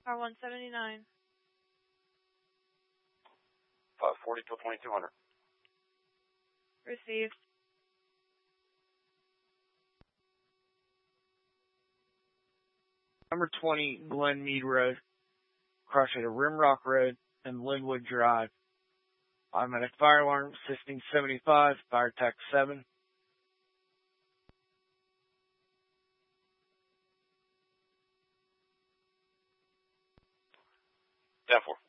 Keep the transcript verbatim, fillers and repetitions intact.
R one seventy-nine. five forty till twenty-two hundred. Received. Number twenty, Glen Mead Road, crossing to Rimrock Road and Linwood Drive. Automatic fire alarm, assisting seventy-five, fire tech seven. ten four.